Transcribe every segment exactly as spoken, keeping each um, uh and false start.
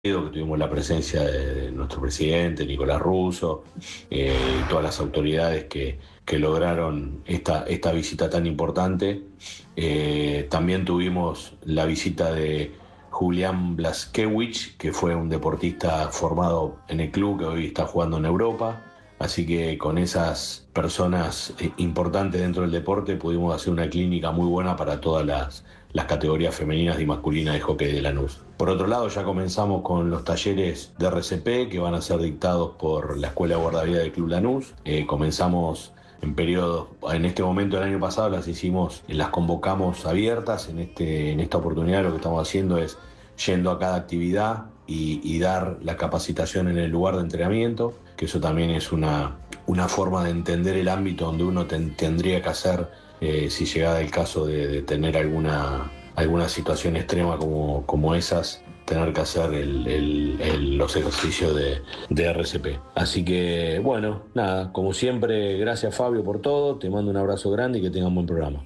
que tuvimos la presencia de nuestro presidente, Nicolás Russo, eh, y todas las autoridades que, que lograron esta, esta visita tan importante. Eh, también tuvimos la visita de Julián Blaskewicz, que fue un deportista formado en el club que hoy está jugando en Europa. Así que con esas personas importantes dentro del deporte pudimos hacer una clínica muy buena para todas las, las categorías femeninas y masculinas de hockey de Lanús. Por otro lado, ya comenzamos con los talleres de R C P que van a ser dictados por la Escuela de Guardavidas del Club Lanús. Eh, comenzamos en periodos, en este momento del año pasado las hicimos, las convocamos abiertas. En, este, en esta oportunidad lo que estamos haciendo es yendo a cada actividad y, y dar la capacitación en el lugar de entrenamiento, que eso también es una, una forma de entender el ámbito donde uno ten, tendría que hacer eh, si llegara el caso de, de tener alguna, alguna situación extrema como, como esas, tener que hacer el, el, el, los ejercicios de, de R C P. Así que, bueno, nada, como siempre, gracias Fabio por todo, te mando un abrazo grande y que tengan buen programa.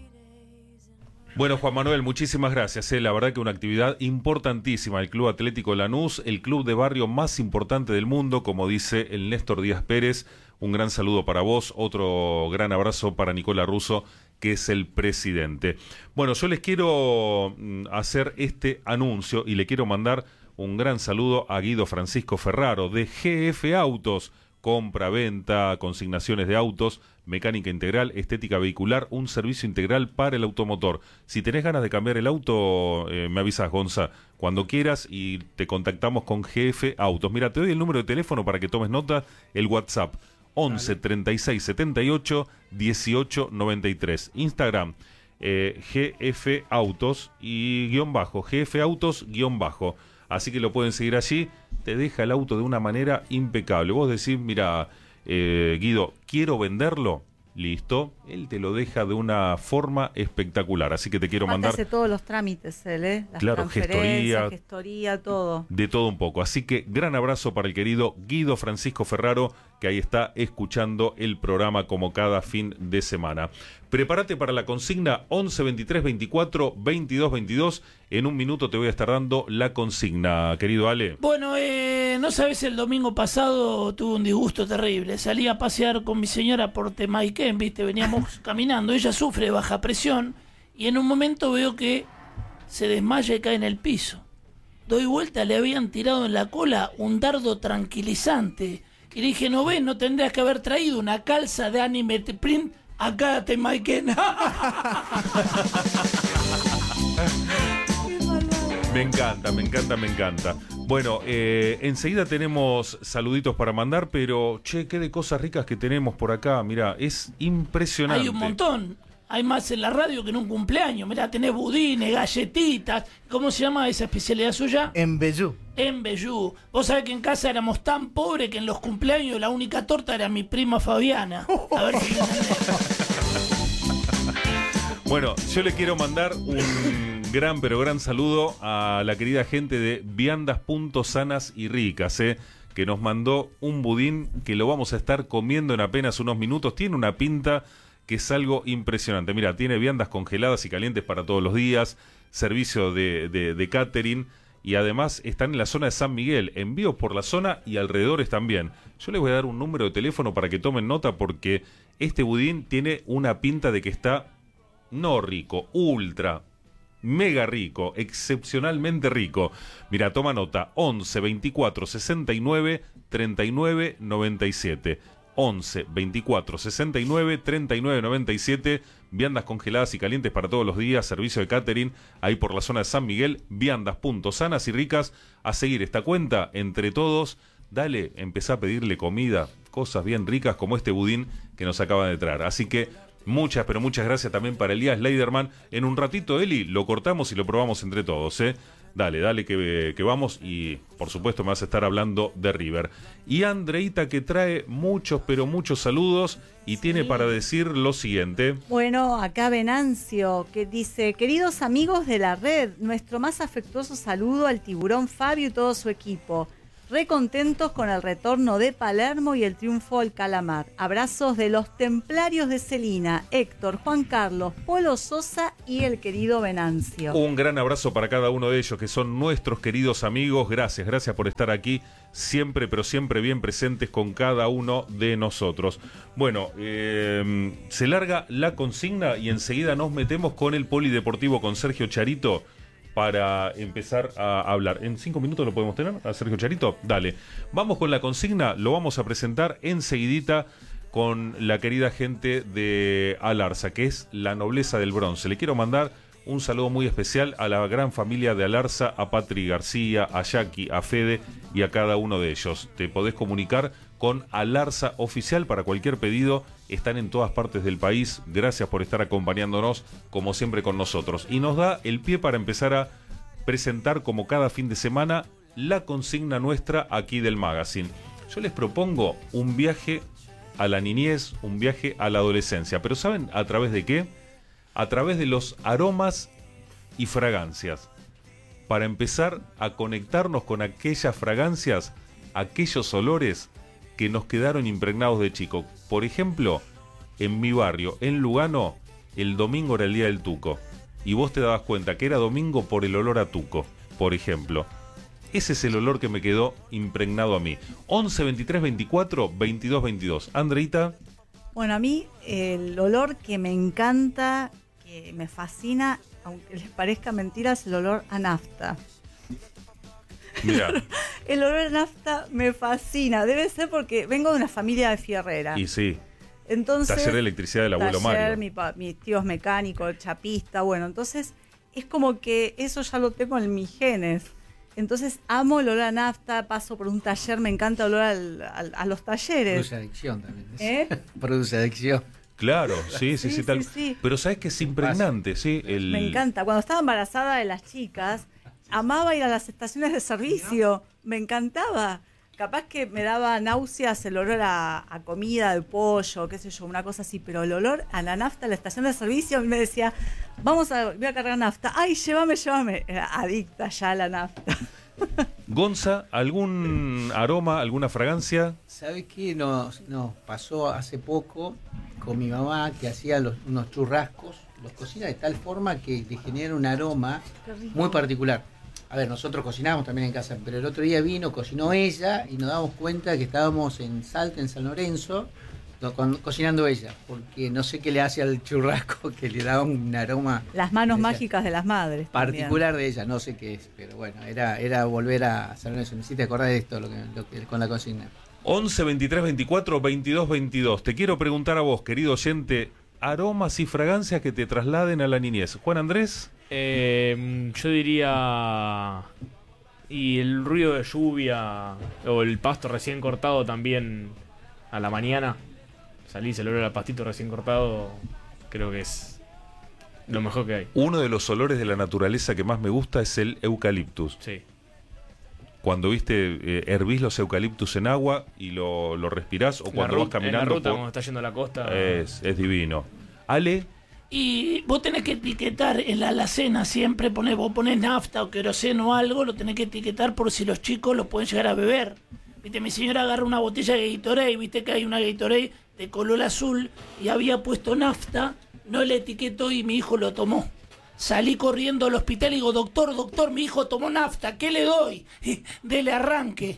Bueno, Juan Manuel, muchísimas gracias. Eh. La verdad que una actividad importantísima. El Club Atlético Lanús, el club de barrio más importante del mundo, como dice el Néstor Díaz Pérez. Un gran saludo para vos, otro gran abrazo para Nicolás Russo, que es el presidente. Bueno, yo les quiero hacer este anuncio y le quiero mandar un gran saludo a Guido Francisco Ferraro de G F Autos. Compra, venta, consignaciones de autos, mecánica integral, estética vehicular, un servicio integral para el automotor. Si tenés ganas de cambiar el auto, eh, me avisas, Gonza, cuando quieras y te contactamos con G F Autos. Mira, te doy el número de teléfono para que tomes nota, el WhatsApp, once treinta y seis setenta y ocho dieciocho noventa y tres. Instagram, eh, G F Autos y guión bajo, G F Autos guión bajo. Así que lo pueden seguir allí, te deja el auto de una manera impecable. Vos decís, mira, eh, Guido, quiero venderlo, listo, él te lo deja de una forma espectacular. Así que te quiero mandar... hace todos los trámites él, ¿eh? Las claro, gestoría, gestoría, todo. De todo un poco. Así que gran abrazo para el querido Guido Francisco Ferraro, que ahí está escuchando el programa como cada fin de semana. Prepárate para la consigna once veintitrés veinticuatro veintidós veintidós. En un minuto te voy a estar dando la consigna, querido Ale. Bueno, eh, no sabes, el domingo pasado tuve un disgusto terrible. Salí a pasear con mi señora por Temaiken, viste, veníamos caminando. Ella sufre de baja presión y en un momento veo que se desmaya y cae en el piso. Doy vuelta, le habían tirado en la cola un dardo tranquilizante. Y le dije, no ves, no tendrías que haber traído una calza de anime print acá a Temaiken. Me encanta, me encanta, me encanta. Bueno, eh, enseguida tenemos saluditos para mandar, pero che, qué de cosas ricas que tenemos por acá. Mirá, es impresionante. Hay un montón. Hay más en la radio que en un cumpleaños. Mirá, tenés budines, galletitas. ¿Cómo se llama esa especialidad suya? Embellú. Embellú. Vos sabés que en casa éramos tan pobres que en los cumpleaños la única torta era mi prima Fabiana. A ver si Bueno, yo le quiero mandar un gran, pero gran saludo a la querida gente de Viandas Punto Sanas y Ricas, ¿eh? Que nos mandó un budín que lo vamos a estar comiendo en apenas unos minutos. Tiene una pinta que es algo impresionante. Mira, tiene viandas congeladas y calientes para todos los días, servicio de, de, de catering, y además están en la zona de San Miguel, envíos por la zona y alrededores también. Yo les voy a dar un número de teléfono para que tomen nota, porque este budín tiene una pinta de que está no rico, ultra, mega rico, excepcionalmente rico. Mira, toma nota, once veinticuatro sesenta y nueve treinta y nueve noventa y siete. once veinticuatro sesenta y nueve treinta y nueve noventa y siete. Viandas congeladas y calientes para todos los días, servicio de catering ahí por la zona de San Miguel. Viandas punto sanas y ricas. A seguir esta cuenta entre todos. Dale, empezá a pedirle comida, cosas bien ricas como este budín que nos acaba de traer. Así que muchas, pero muchas gracias también para Elías Leiderman. En un ratito, Eli, lo cortamos y lo probamos entre todos, ¿eh? Dale, dale que, que vamos, y por supuesto me vas a estar hablando de River. Y Andreita, que trae muchos, pero muchos saludos y sí, tiene para decir lo siguiente. Bueno, acá Venancio, que dice: queridos amigos de la red, nuestro más afectuoso saludo al tiburón Fabio y todo su equipo. Recontentos con el retorno de Palermo y el triunfo al Calamar. Abrazos de los templarios de Celina, Héctor, Juan Carlos, Polo Sosa y el querido Venancio. Un gran abrazo para cada uno de ellos, que son nuestros queridos amigos. Gracias, gracias por estar aquí, siempre, pero siempre bien presentes con cada uno de nosotros. Bueno, eh, se larga la consigna y enseguida nos metemos con el polideportivo con Sergio Charito, para empezar a hablar. ¿En cinco minutos lo podemos tener a Sergio Charito? Dale. Vamos con la consigna, lo vamos a presentar enseguidita con la querida gente de Alarza, que es la nobleza del bronce. Le quiero mandar un saludo muy especial a la gran familia de Alarza, a Patri García, a Jackie, a Fede y a cada uno de ellos. Te podés comunicar con Alarza Oficial para cualquier pedido. Están en todas partes del país. Gracias por estar acompañándonos, como siempre, con nosotros. Y nos da el pie para empezar a presentar, como cada fin de semana, la consigna nuestra aquí del magazine. Yo les propongo un viaje a la niñez, un viaje a la adolescencia. Pero ¿saben a través de qué? A través de los aromas y fragancias. Para empezar a conectarnos con aquellas fragancias, aquellos olores que nos quedaron impregnados de chico. Por ejemplo, en mi barrio, en Lugano, el domingo era el día del tuco. Y vos te dabas cuenta que era domingo por el olor a tuco, por ejemplo. Ese es el olor que me quedó impregnado a mí. once, veintitrés, veinticuatro, veintidós, veintidós. Andreita. Bueno, a mí el olor que me encanta, que me fascina, aunque les parezca mentira, es el olor a nafta. Mira. El olor a nafta me fascina. Debe ser porque vengo de una familia de fierrera. Y sí. Entonces, taller de electricidad del abuelo taller, Mario. Mi, pa, mi tío es mecánico, chapista. Bueno, entonces es como que eso ya lo tengo en mis genes. Entonces amo el olor a nafta, paso por un taller, me encanta el olor al, al, a los talleres. Produce adicción también. ¿Eh? Produce adicción. Claro, sí, sí, sí, sí, tal. sí, sí. Pero sabes que es impregnante, sí. El... Me encanta. Cuando estaba embarazada de las chicas, amaba ir a las estaciones de servicio. Me encantaba. Capaz que me daba náuseas el olor a, a comida de pollo, qué sé yo, una cosa así, pero el olor a la nafta, a la estación de servicio, me decía, vamos a, voy a cargar nafta. Ay, llévame, llévame. Era adicta ya a la nafta. Gonza, ¿algún aroma, alguna fragancia? ¿Sabes qué? Nos, nos pasó hace poco con mi mamá que hacía los, unos churrascos. Los cocina de tal forma que te genera un aroma muy particular. A ver, nosotros cocinamos también en casa, pero el otro día vino, cocinó ella y nos damos cuenta que estábamos en Salta, en San Lorenzo, con, cocinando ella, porque no sé qué le hace al churrasco que le da un aroma. Las manos ella, mágicas de las madres. Particular también. de ella, no sé qué es, pero bueno, era, era volver a San Lorenzo. Me hiciste acordar de esto lo que, lo que, con la cocina. once, veintitrés, veinticuatro, veintidós, veintidós. Te quiero preguntar a vos, querido oyente, aromas y fragancias que te trasladen a la niñez. Juan Andrés. Eh, yo diría... Y el ruido de lluvia o el pasto recién cortado también a la mañana. Salís, el olor al pastito recién cortado, creo que es lo mejor que hay. Uno de los olores de la naturaleza que más me gusta es el eucaliptus. Sí. Cuando viste, eh, hervís los eucaliptus en agua y lo, lo respirás, o cuando la vas caminando. En la ruta, por... cuando estás yendo a la costa. Es, es divino. Ale. Y vos tenés que etiquetar en la alacena, siempre ponés, vos ponés nafta o queroseno o algo, lo tenés que etiquetar por si los chicos lo pueden llegar a beber. Viste, mi señora agarra una botella de Gatorade, viste que hay una Gatorade de color azul y había puesto nafta, no le etiquetó y mi hijo lo tomó. Salí corriendo al hospital y digo, doctor, doctor, mi hijo tomó nafta, ¿qué le doy? Dele arranque.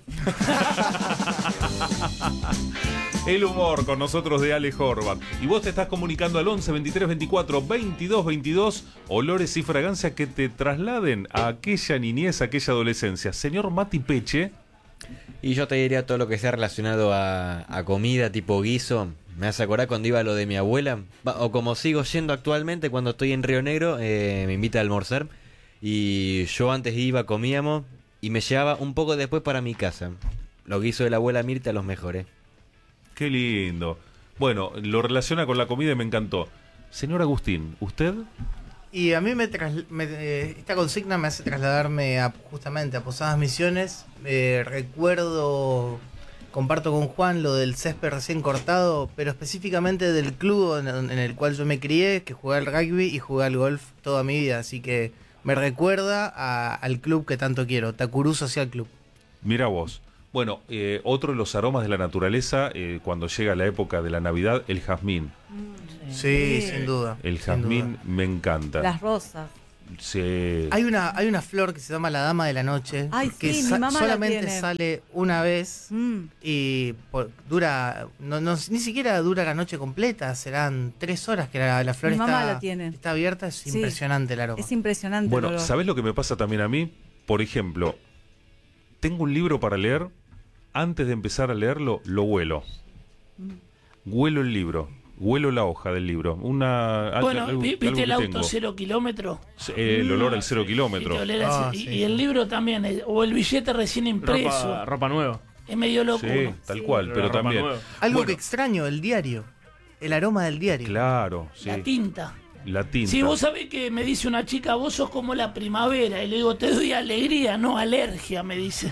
El humor con nosotros de Ale Horvath. Y vos te estás comunicando al once, veintitrés, veinticuatro, veintidós, veintidós. Olores y fragancias que te trasladen a aquella niñez, a aquella adolescencia. Señor Mati Peche. Y yo te diría todo lo que sea relacionado a, a comida tipo guiso. Me hace acordar cuando iba a lo de mi abuela. O como sigo yendo actualmente cuando estoy en Río Negro, eh, me invita a almorzar. Y yo antes iba, comíamos y me llevaba un poco después para mi casa. Los guisos de la abuela Mirta, los mejores. Qué lindo. Bueno, lo relaciona con la comida y me encantó. Señor Agustín, ¿usted? Y a mí me, tras, me eh, esta consigna me hace trasladarme a, justamente a Posadas Misiones. Eh, recuerdo, comparto con Juan lo del césped recién cortado, pero específicamente del club en, en el cual yo me crié, que jugué al rugby y jugué al golf toda mi vida. Así que me recuerda a, al club que tanto quiero, Tacurú Social Club. Mira vos. Bueno, eh, otro de los aromas de la naturaleza, eh, cuando llega la época de la Navidad, el jazmín. Sí, sin duda. El sin jazmín duda. me encanta. Las rosas. Sí. Hay una, hay una flor que se llama la Dama de la Noche, Ay, que sí, mi sa- mamá la solamente tiene. sale una vez Mm. y por- dura, no, no- ni siquiera dura la noche completa, serán tres horas que la, la flor Mi está, mamá la tiene. está abierta, es Sí. impresionante el aroma. Es impresionante. Bueno, el olor. ¿sabés lo que me pasa también a mí? Por ejemplo, tengo un libro para leer, antes de empezar a leerlo, lo huelo. Huelo el libro, huelo la hoja del libro. Una, al- Bueno, algo- vi- algo ¿viste que el auto tengo. cero kilómetro? Eh, el olor al cero Y, kilómetro. te olera Ah, ese- y- sí, y el sí. libro también, eh, o el billete recién impreso. Ropa, ropa nueva. Es medio loco. Sí, tal cual, pero ropa también. nueva. Algo Bueno, que extraño, el diario, el aroma del diario. Claro, sí. La tinta. La tinta. Si vos sabés que me dice una chica, vos sos como la primavera, y le digo, te doy alegría, no alergia, me dice.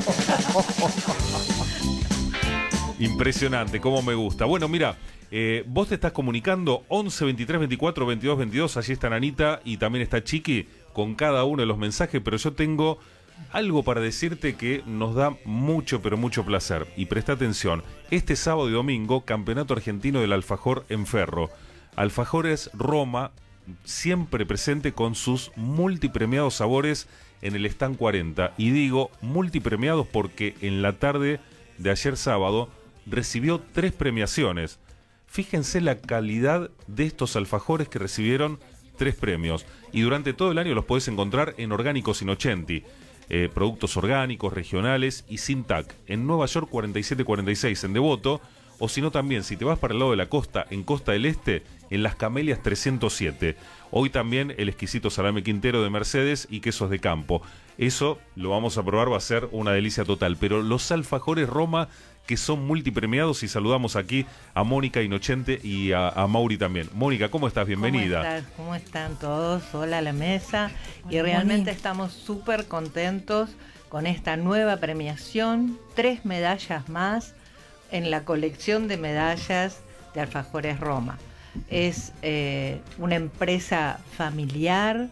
Impresionante, cómo me gusta. Bueno, mira, eh, vos te estás comunicando once, veintitrés, veinticuatro, veintidós, veintidós. Allí está Anita y también está Chiqui con cada uno de los mensajes, pero yo tengo algo para decirte que nos da mucho, pero mucho placer. Y presta atención, este sábado y domingo, Campeonato Argentino del Alfajor en Ferro. Alfajores Roma, siempre presente con sus multipremiados sabores en el stand cuarenta. Y digo multipremiados porque en la tarde de ayer sábado recibió tres premiaciones. Fíjense la calidad de estos alfajores que recibieron tres premios. Y durante todo el año los podés encontrar en Orgánicos Innocenti. Eh, productos orgánicos, regionales y sin T A C. En Nueva York cuarenta y siete cuarenta y seis en Devoto. O si no también, si te vas para el lado de la costa, en Costa del Este, en Las Camelias trescientos siete. Hoy también el exquisito salame Quintero de Mercedes y quesos de campo. Eso lo vamos a probar, va a ser una delicia total. Pero los alfajores Roma, que son multipremiados, y saludamos aquí a Mónica Innocente y a, a Mauri también. Mónica, ¿cómo estás? Bienvenida. ¿Cómo estás? ¿Cómo están todos? Hola a la mesa. Y Hola, realmente Moni. estamos súper contentos con esta nueva premiación. Tres medallas más en la colección de medallas de Alfajores Roma. Es eh, una empresa familiar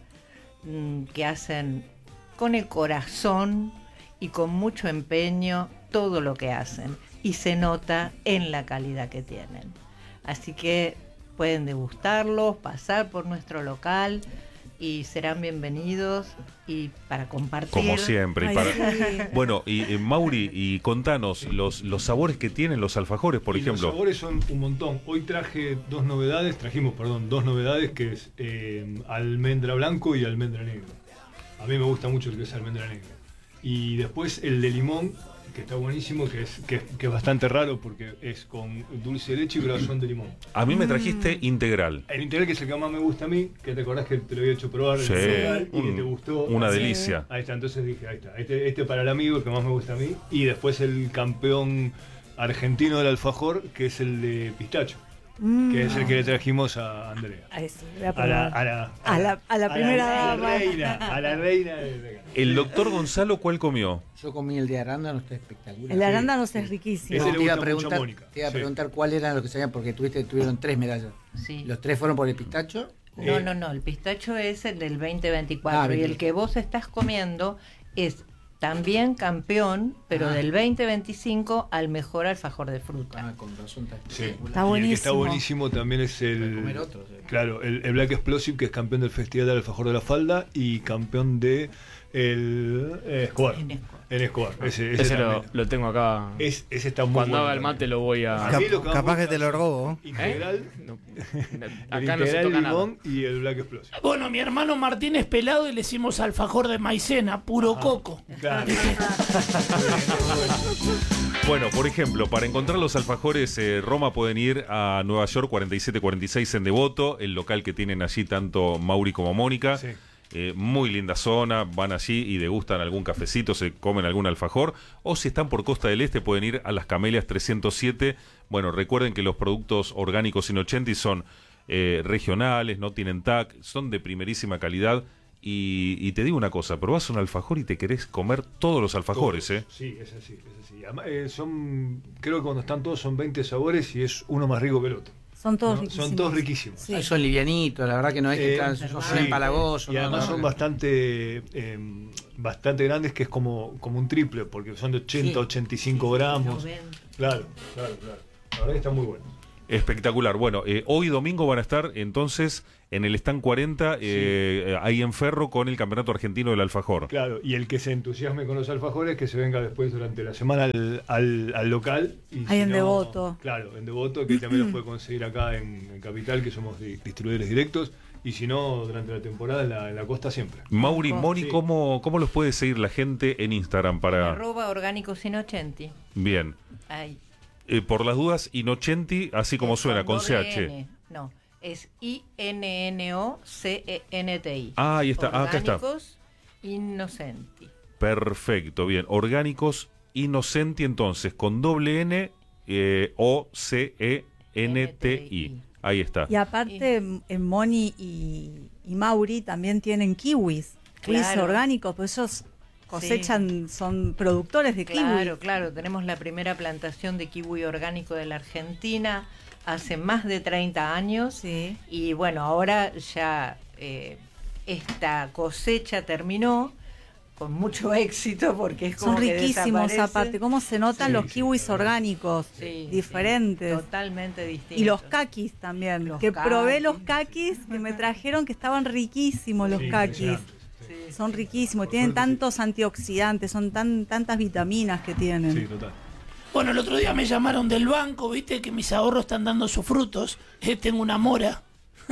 mm, que hacen con el corazón y con mucho empeño todo lo que hacen. Y se nota en la calidad que tienen. Así que pueden degustarlos, pasar por nuestro local y serán bienvenidos y para compartir. Como siempre. Y Ay, para... sí. Bueno, y eh, Mauri, y contanos los, los sabores que tienen los alfajores, por Y ejemplo. Los sabores son un montón. Hoy traje dos novedades, trajimos, perdón, dos novedades que es eh, almendra blanco y almendra negro. A mí me gusta mucho el que es almendra negro. Y después el de limón, que está buenísimo, que es, que, que es bastante raro porque es con dulce de leche y corazón de limón. A mí me trajiste integral. El integral, que es el que más me gusta a mí, que te acordás que te lo había hecho probar el Sí, integral y que un- te gustó. una Sí. delicia. Ahí está, entonces dije, ahí está. Este, este para el amigo que más me gusta a mí. Y después el campeón argentino del alfajor, que es el de pistacho. Mm. Que es el que le trajimos a Andrea. Ay, sí, voy a A la, probar. a la, A la- a la primera a la dama. reina, a la reina de- El doctor Gonzalo, ¿cuál comió? Yo comí el de arándano, está espectacular. El arándanos es riquísimo. Ese le te iba a gusta mucho a preguntar, Mónica. te iba a Sí. preguntar cuál era lo que sabían, porque tuviste, tuvieron tres medallas. Sí. ¿Los tres fueron por el pistacho? No, Eh, no, no, el pistacho es el del veinte veinticuatro Ah, y el bien. que vos estás comiendo es también campeón, pero Ah. del veinte veinticinco al mejor alfajor de fruta. Ah, con razón está Sí. espectacular. Está Y el que buenísimo. está buenísimo también es Para el. comer otro, sí. Claro, el, el Black Explosive, que es campeón del Festival del Alfajor de la Falda y campeón de el eh, Escobar. En Escobar. En Escobar. Ese, ese Ese lo, también. lo tengo acá. Es- ese está muy Cuando bueno haga el también. mate lo voy a. A mí lo que más Capaz me que te lo gusta robo. es Integral, No. el Acá no se integral toca nada. limón y el Black Explosive. Bueno, mi hermano Martín es pelado y le hicimos alfajor de maicena, puro coco. Claro. Bueno, por ejemplo, para encontrar los alfajores eh, Roma pueden ir a Nueva York cuarenta y siete cuarenta y seis en Devoto, el local que tienen allí tanto Mauri como Mónica. Sí. Eh, muy linda zona, van allí y degustan algún cafecito, se comen algún alfajor. O si están por Costa del Este pueden ir a Las Camelias trescientos siete. Bueno, recuerden que los productos orgánicos Innocenti son eh, regionales, no tienen T A C, son de primerísima calidad. Y, y te digo una cosa, probás un alfajor y te querés comer todos los alfajores, Todos. ¿eh? Sí, es así, es así. Además, eh, son, creo que cuando están todos son veinte sabores y es uno más rico que el otro. Son todos ¿no? riquísimos. Son todos riquísimos. Sí. Ay, son livianitos, la verdad que no es que Eh, están, son sí. empalagosos. Y no, además no, son no. bastante eh, bastante grandes, que es como, como un triple, porque son de ochenta, Sí. ochenta y cinco gramos. noventa. Claro, claro, claro. La verdad que está muy bueno. Espectacular. Bueno, eh, hoy domingo van a estar entonces en el stand cuarenta, eh, ahí en Ferro, con el Campeonato Argentino del Alfajor. Claro, y el que se entusiasme con los alfajores, que se venga después durante la semana al, al, al local. Y Ahí si en no, Devoto. Claro, en Devoto, que también los puede conseguir acá en, en Capital, que somos di- distribuidores directos. Y si no, durante la temporada en la, en la costa siempre. Mauri, Moni, Sí. ¿cómo, ¿cómo los puede seguir la gente en Instagram para...? Arroba orgánico sin ochenta. Bien. Ahí. Eh, por las dudas, Inocenti, así como Es suena, con C doble H. N. No, es I N N O C E N T I. Ah, ahí está. Ah, acá está. Orgánicos Innocenti. Perfecto, bien. Orgánicos Inocenti, entonces, con doble N eh, O C E N T I. Ahí está. Y aparte, en Moni y, y Mauri también tienen kiwis. Kiwis Claro. orgánicos, pues ellos cosechan, son productores de kiwi. Claro, claro. Tenemos la primera plantación de kiwi orgánico de la Argentina hace más de treinta años. Sí. Y bueno, ahora ya eh, esta cosecha terminó con mucho éxito, porque es como Son que riquísimos desaparece. aparte. ¿Cómo se notan Sí, los sí, kiwis claro. orgánicos? Sí, diferentes. sí, totalmente distintos. Y los kakis también. Los que probé kakis. los kakis que me trajeron, que estaban riquísimos los Sí, kakis. impresionante, sí. Sí. Son riquísimos, Por tienen suerte, sí. tantos antioxidantes, son tan tantas vitaminas que tienen. Sí, total. Bueno, el otro día me llamaron del banco, viste, que mis ahorros están dando sus frutos. Eh, tengo una mora.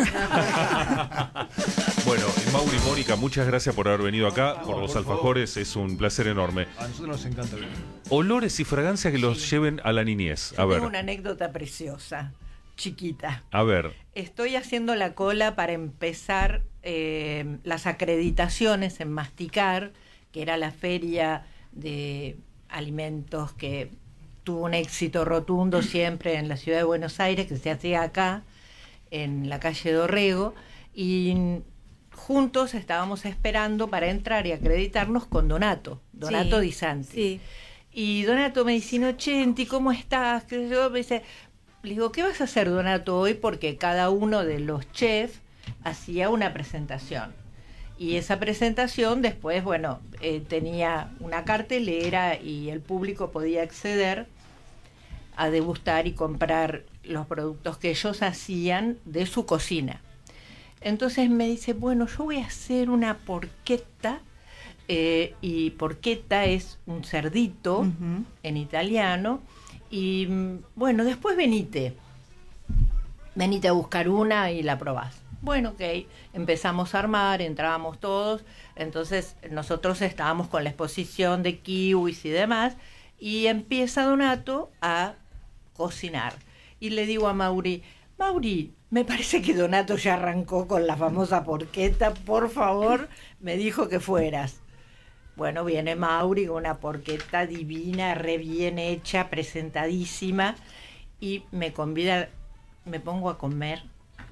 Bueno, Mauri, Mónica, muchas gracias por haber venido acá, por los por alfajores, es un placer enorme. A nosotros nos encanta ver. Olores y fragancias que los lleven a la niñez. A Yo ver, tengo una anécdota preciosa, chiquita. a ver. Estoy haciendo la cola para empezar eh, las acreditaciones en Masticar, que era la feria de alimentos que tuvo un éxito rotundo siempre en la ciudad de Buenos Aires, que se hacía acá, en la calle Dorrego, y juntos estábamos esperando para entrar y acreditarnos con Donato, Donato Sí, Di Santi. Sí. Y Donato me dice, Inocenti, ¿cómo estás? ¿Qué sé yo? Me dice, le digo, ¿qué vas a hacer, Donato, hoy? Porque cada uno de los chefs hacía una presentación. Y esa presentación después, bueno, eh, tenía una cartelera y el público podía acceder a degustar y comprar los productos que ellos hacían de su cocina. Entonces me dice, bueno, yo voy a hacer una porchetta, eh, y porchetta es un cerdito Ujú. en italiano, y mm, bueno, después venite, venite a buscar una y la probás. Bueno, ok, empezamos a armar, entrábamos todos, entonces nosotros estábamos con la exposición de kiwis y demás, y empieza Donato a cocinar. Y le digo a Mauri, Mauri, me parece que Donato ya arrancó con la famosa porchetta, por favor, me dijo que fueras. Bueno, viene Mauri con una porchetta divina, re bien hecha, presentadísima, y me convida, me pongo a comer.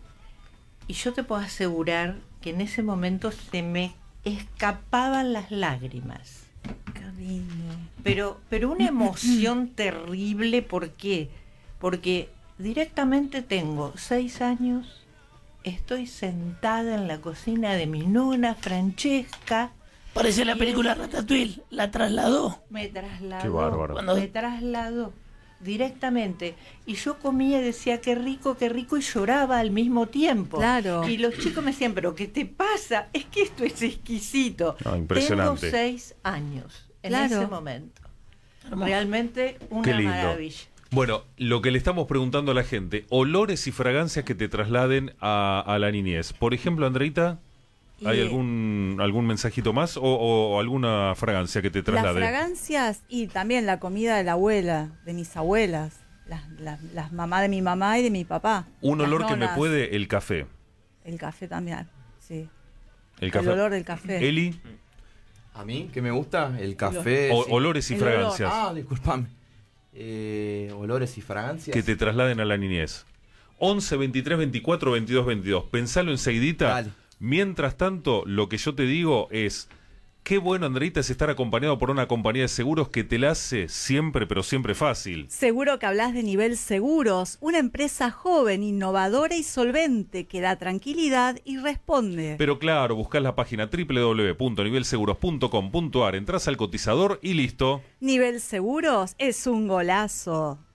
Y yo te puedo asegurar que en ese momento se me escapaban las lágrimas. Qué lindo. Pero, pero una emoción terrible, ¿por qué? Porque directamente tengo seis años, estoy sentada en la cocina de mi nona Francesca. Parece la Y película él Ratatouille. La trasladó. Me trasladó. Qué bárbaro. Cuando- Me trasladó directamente. Y yo comía y decía, qué rico, qué rico, y lloraba al mismo tiempo. Claro. Y los chicos me decían, pero ¿qué te pasa? Es que esto es exquisito. Ah, impresionante. Tengo seis años en Claro. ese momento. Hermoso. Realmente una Qué lindo. maravilla. Bueno, lo que le estamos preguntando a la gente, olores y fragancias que te trasladen a, a la niñez. Por ejemplo, Andreita, ¿hay Y- algún algún mensajito más o, o- o alguna fragancia que te Las traslade? fragancias y también la comida de la abuela, de mis abuelas, las, las, las mamás de mi mamá y de mi papá. Un Las olor que me nonas. puede, el café. El café también, sí. El café. olor del café. Eli, A mí, ¿qué me gusta? El café. o- sí. olores y El olor. fragancias Ah, disculpame. Eh, olores y fragancias. que te trasladen a la niñez. once, veintitrés, veinticuatro, veintidós, veintidós. Pensalo enseguidita. Dale. Mientras tanto, lo que yo te digo es qué bueno, Andreita, es estar acompañado por una compañía de seguros que te la hace siempre, pero siempre fácil. Seguro que hablas de Nivel Seguros, una empresa joven, innovadora y solvente que da tranquilidad y responde. Pero claro, buscás la página doble u doble u doble u punto nivel seguros punto com punto a r, entras al cotizador y listo. Nivel Seguros es un golazo.